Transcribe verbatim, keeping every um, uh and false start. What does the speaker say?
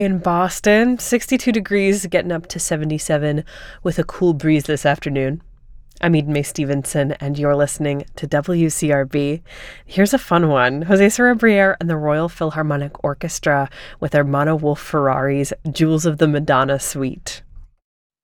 In Boston, sixty-two degrees, getting up to seventy-seven with a cool breeze this afternoon. I'm Eden May Stevenson, and you're listening to W C R B. Here's a fun one. Jose Sorabriere and the Royal Philharmonic Orchestra with their Mono Wolf Ferrari's Jewels of the Madonna Suite.